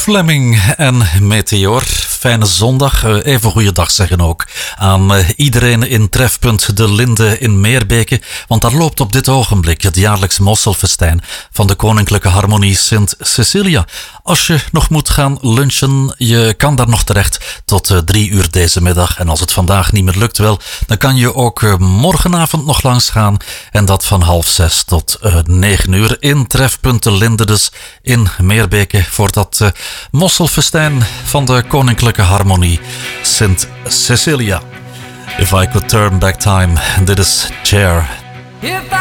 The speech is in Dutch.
Fleming en Meteor. Fijne zondag, even goeiedag zeggen ook aan iedereen in Trefpunt De Linde in Meerbeke, want daar loopt op dit ogenblik het jaarlijks mosselfestijn van de Koninklijke Harmonie Sint Cecilia. Als je nog moet gaan lunchen, je kan daar nog terecht tot 3 uur deze middag. En als het vandaag niet meer lukt wel, dan kan je ook morgenavond nog langs gaan. En dat van 5:30 tot 9 uur in Trefpunt De Linde, dus in Meerbeke, voor dat mosselfestijn van de Koninklijke Harmonie Sint Cecilia. If I could turn back time, dit is Cher.